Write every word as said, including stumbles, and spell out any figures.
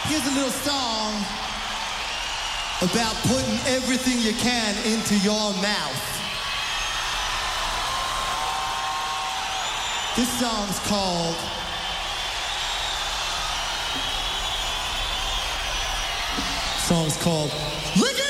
Here's a little song about putting everything you can into your mouth. This song's called song's called Lick It!